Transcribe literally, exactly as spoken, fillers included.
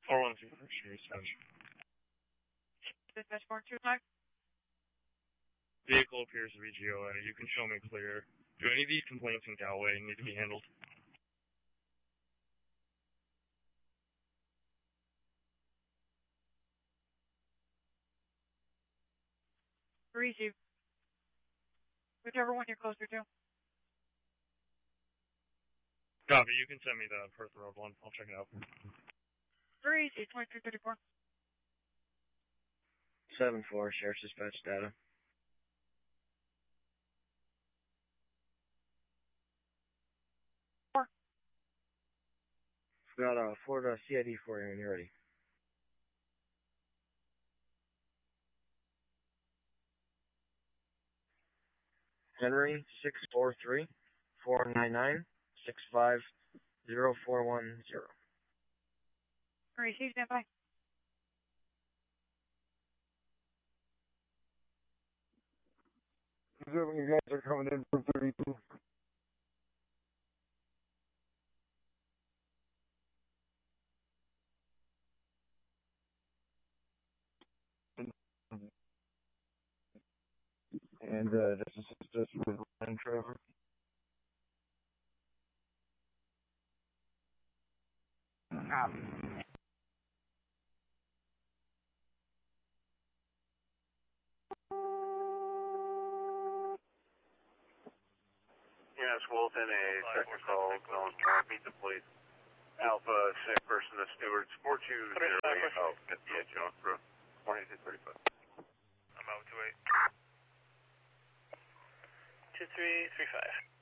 four one two for sure, dispatch. Dispatch four two five. Vehicle appears to be G O A. You can show me clear. Do any of these complaints in Galway need to be handled? Receive. Whichever one you're closer to. Copy, you can send me the Perth Road one. I'll check it out. Receive, twenty-three thirty-four. seven four, Sheriff's Dispatch data. Four. We've got a Ford uh, C I D for you when you're ready. Henry, six four three, four nine nine, six five zero four one zero. Receive, stand by. Assuming you guys are coming in from thirty-two. And uh, this is just with Ryan Trevor. Copy. Yes, Wilton, a technical zone. Meet the police. Alpha, sick person, the stewards. four two zero eight. Oh, get the edge on for twenty-two thirty-five. I'm out to eight. two three three five.